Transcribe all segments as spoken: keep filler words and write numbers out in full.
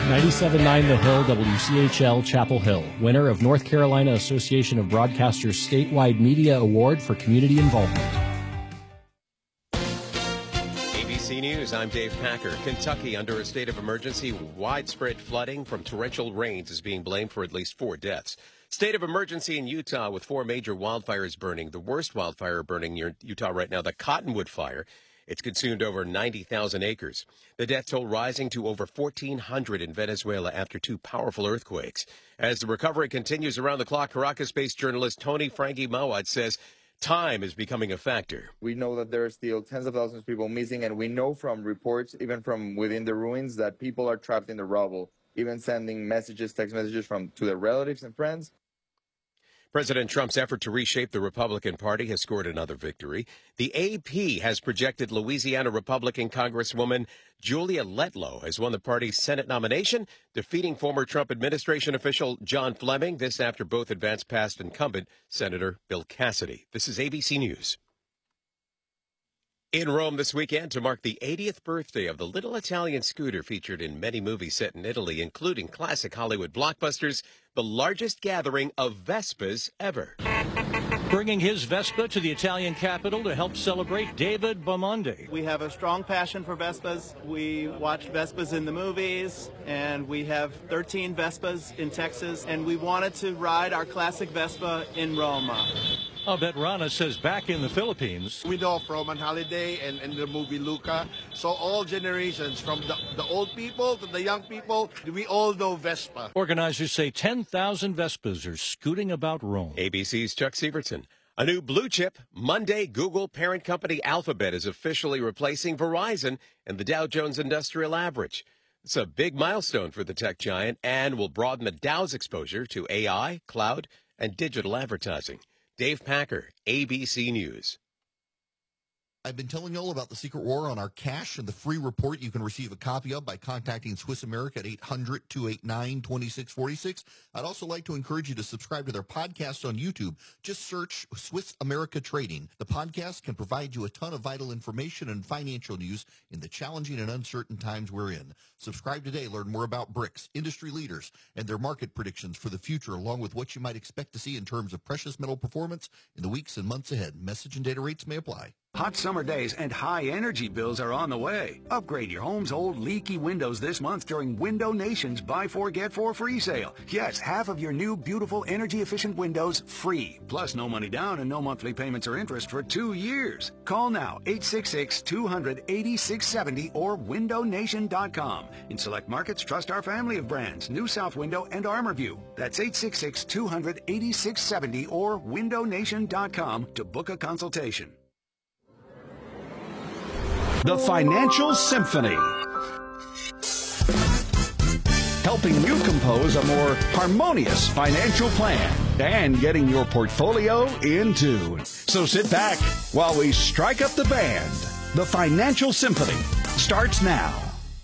ninety-seven point nine The Hill, W C H L, Chapel Hill, winner of North Carolina Association of Broadcasters Statewide Media Award for Community Involvement. A B C News, I'm Dave Packer. Kentucky under a state of emergency. Widespread flooding from torrential rains is being blamed for at least four deaths. State of emergency in Utah with four major wildfires burning. The worst wildfire burning near Utah right now, the Cottonwood Fire. It's consumed over ninety thousand acres. The death toll rising to over fourteen hundred in Venezuela after two powerful earthquakes. As the recovery continues around the clock, Caracas-based journalist Tony Frankie Mawad says time is becoming a factor. We know that there are still tens of thousands of people missing, and we know from reports, even from within the ruins, that people are trapped in the rubble, even sending messages, text messages from to their relatives and friends. President Trump's effort to reshape the Republican Party has scored another victory. The A P has projected Louisiana Republican Congresswoman Julia Letlow has won the party's Senate nomination, defeating former Trump administration official John Fleming. This after both advanced past incumbent Senator Bill Cassidy. This is A B C News. In Rome this weekend to mark the eightieth birthday of the little Italian scooter featured in many movies set in Italy, including classic Hollywood blockbusters, the largest gathering of Vespas ever. Bringing his Vespa to the Italian capital to help celebrate David Bamonde. We have a strong passion for Vespas. We watch Vespas in the movies, and we have thirteen Vespas in Texas, and we wanted to ride our classic Vespa in Rome. Abet Rana says back in the Philippines. We know from on holiday and, and the movie Luca, so all generations, from the, the old people to the young people, we all know Vespa. Organizers say ten thousand Vespas are scooting about Rome. A B C's Chuck Severson. A new blue chip, Monday, Google parent company Alphabet is officially replacing Verizon and the Dow Jones Industrial Average. It's a big milestone for the tech giant and will broaden the Dow's exposure to A I, cloud, and digital advertising. Dave Packer, A B C News. I've been telling you all about the secret war on our cash and the free report you can receive a copy of by contacting Swiss America at eight hundred, two eight nine, two six four six. I'd also like to encourage you to subscribe to their podcast on YouTube. Just search Swiss America Trading. The podcast can provide you a ton of vital information and financial news in the challenging and uncertain times we're in. Subscribe today. Learn more about B R I C S, industry leaders, and their market predictions for the future, along with what you might expect to see in terms of precious metal performance in the weeks and months ahead. Message and data rates may apply. Hot summer days and high energy bills are on the way. Upgrade your home's old leaky windows this month during Window Nation's Buy Four Get Four free sale. Yes, half of your new beautiful energy efficient windows free. Plus no money down and no monthly payments or interest for two years. Call now eight six six, two hundred, eighty-six seventy or window nation dot com. In select markets, trust our family of brands, New South Window and ArmorView. That's eight six six, two hundred, eighty-six seventy or window nation dot com to book a consultation. The Financial Symphony, helping you compose a more harmonious financial plan and getting your portfolio in tune. So sit back while we strike up the band. The Financial Symphony starts now.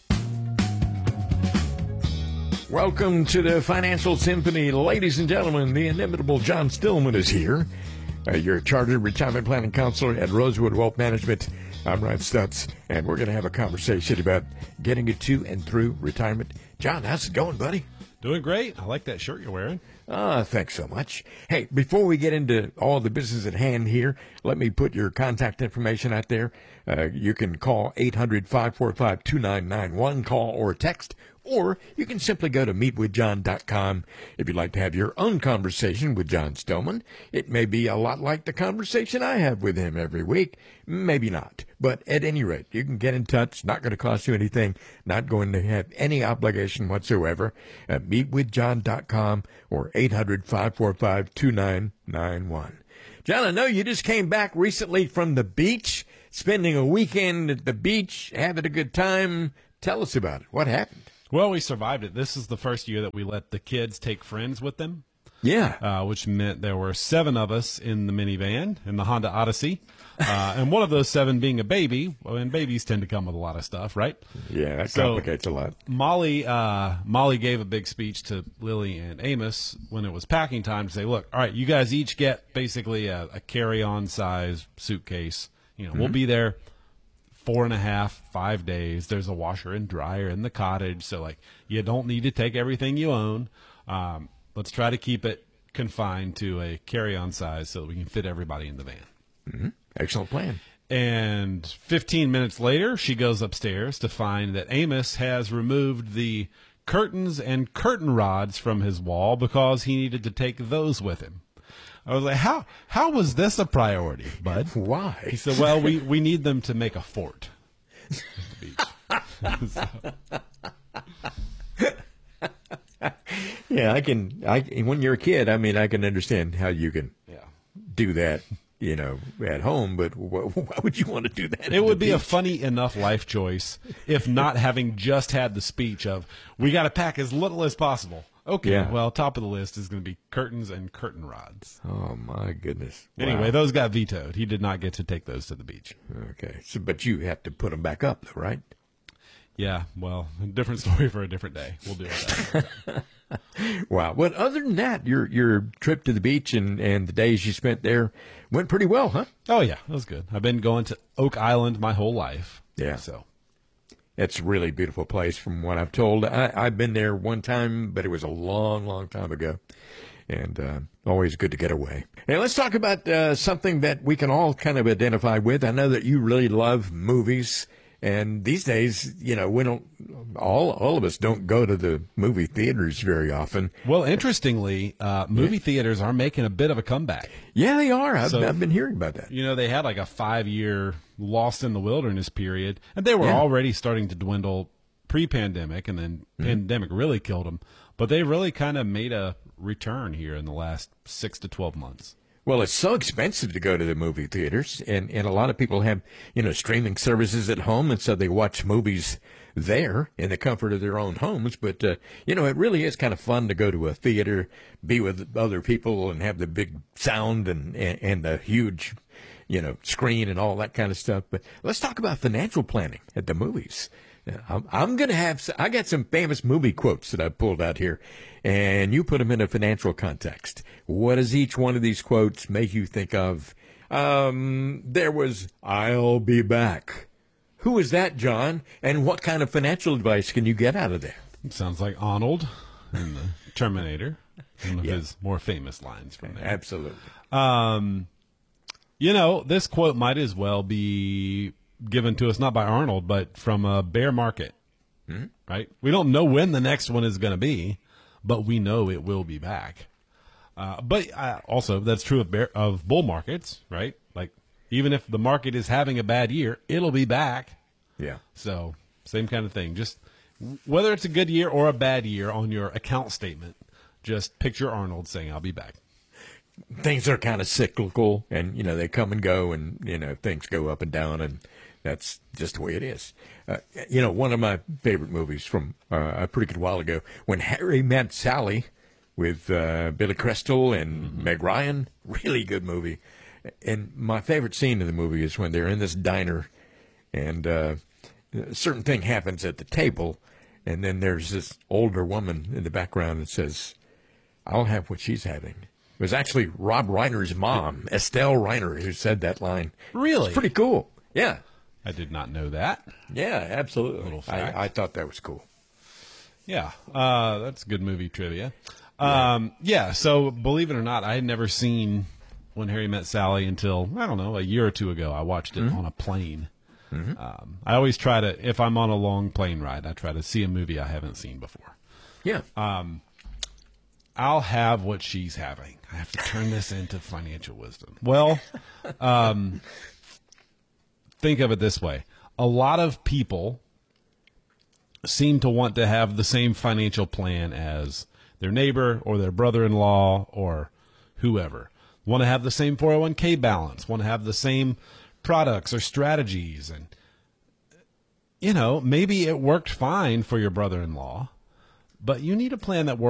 Welcome to the Financial Symphony. Ladies and gentlemen, the inimitable John Stillman is here. Uh, your Chartered Retirement Planning Counselor at Rosewood Wealth Management. I'm Ryan Stutz, and we're going to have a conversation about getting you to and through retirement. John, how's it going, buddy? Doing great. I like that shirt you're wearing. Ah, thanks so much. Hey, before we get into all the business at hand here, let me put your contact information out there. Uh, you can call eight hundred, five four five, two nine nine one, call or text, or you can simply go to meet with john dot com if you'd like to have your own conversation with John Stillman. It may be a lot like the conversation I have with him every week. Maybe not. But at any rate, you can get in touch. Not going to cost you anything. Not going to have any obligation whatsoever. At meet with john dot com or eight hundred, five four five, two nine nine one. John, I know you just came back recently from the beach, spending a weekend at the beach, having a good time. Tell us about it. What happened? Well, we survived it. This is the first year that we let the kids take friends with them. Yeah. Uh, which meant there were seven of us in the minivan, in the Honda Odyssey. Uh, and one of those seven being a baby. Well, and babies tend to come with a lot of stuff, right? Yeah, that so complicates a lot. Molly, uh, Molly gave a big speech to Lily and Amos when it was packing time to say, look, all right, you guys each get basically a, a carry-on size suitcase. You know, mm-hmm. We'll be there four and a half, five days. There's a washer and dryer in the cottage, so like you don't need to take everything you own. Um, let's try to keep it confined to a carry-on size so that we can fit everybody in the van. Mm-hmm. Excellent plan. And fifteen minutes later, she goes upstairs to find that Amos has removed the curtains and curtain rods from his wall because he needed to take those with him. I was like, how how was this a priority, bud? Why? He said, well, we, we need them to make a fort at the beach. So. Yeah, I can. I when you're a kid, I mean, I can understand how you can yeah. do that, you know, at home. But wh- why would you want to do that? It would be beach? a funny enough life choice if not having just had the speech of, we got to pack as little as possible. Okay, yeah. Well, top of the list is going to be curtains and curtain rods. Oh, my goodness. Anyway, wow. those got vetoed. He did not get to take those to the beach. Okay, so but you have to put them back up, though, right? Yeah, well, a different story for a different day. We'll deal with that. Wow. Well, other than that, your your trip to the beach and, and the days you spent there went pretty well, huh? Oh, yeah, it was good. I've been going to Oak Island my whole life. Yeah. So it's a really beautiful place from what I've told. I, I've been there one time, but it was a long, long time ago. And uh, always good to get away. Hey, let's talk about uh, something that we can all kind of identify with. I know that you really love movies. And these days, you know, we don't, all all of us don't go to the movie theaters very often. Well, interestingly, uh, movie yeah. theaters are making a bit of a comeback. Yeah, they are. I've, so, I've been hearing about that. You know, they had like a five-year lost in the wilderness period, and they were yeah. already starting to dwindle pre-pandemic, and then mm-hmm. pandemic really killed them. But they really kind of made a return here in the last six to twelve months. Well, it's so expensive to go to the movie theaters, and, and a lot of people have, you know, streaming services at home, and so they watch movies there in the comfort of their own homes. But, uh, you know, it really is kind of fun to go to a theater, be with other people, and have the big sound and, and, and the huge, you know, screen and all that kind of stuff. But let's talk about financial planning at the movies. I'm, I'm going to have, I got some famous movie quotes that I pulled out here, and you put them in a financial context. What does each one of these quotes make you think of? Um, there was, I'll be back. Who is that, John? And what kind of financial advice can you get out of there? It sounds like Arnold in the Terminator, one of yeah. his more famous lines from there. Absolutely. Um, you know, this quote might as well be given to us not by Arnold, but from a bear market, mm-hmm. right? We don't know when the next one is going to be, but we know it will be back. Uh, but uh, also, that's true of bear, of bull markets, right? Like, even if the market is having a bad year, it'll be back. Yeah. So, same kind of thing. Just whether it's a good year or a bad year on your account statement, just picture Arnold saying, I'll be back. Things are kind of cyclical, and, you know, they come and go, and, you know, things go up and down, and that's just the way it is. Uh, you know, one of my favorite movies from uh, a pretty good while ago, When Harry Met Sally, with uh, Billy Crystal and mm-hmm. Meg Ryan, really good movie. And my favorite scene in the movie is when they're in this diner, and uh, a certain thing happens at the table, and then there's this older woman in the background that says, I'll have what she's having. It was actually Rob Reiner's mom, Estelle Reiner, who said that line. Really? It's pretty cool. Yeah. I did not know that. Yeah, absolutely. Little fact. I, I thought that was cool. Yeah, uh, that's good movie trivia. Um, yeah. yeah, so believe it or not, I had never seen When Harry Met Sally until, I don't know, a year or two ago. I watched it mm-hmm. on a plane. Mm-hmm. Um, I always try to, if I'm on a long plane ride, I try to see a movie I haven't seen before. Yeah. Um, I'll have what she's having. I have to turn this into financial wisdom. Well, um, think of it this way. A lot of people seem to want to have the same financial plan as their neighbor or their brother-in-law or whoever. Want to have the same four oh one k balance, want to have the same products or strategies. And, you know, maybe it worked fine for your brother-in-law, but you need a plan that works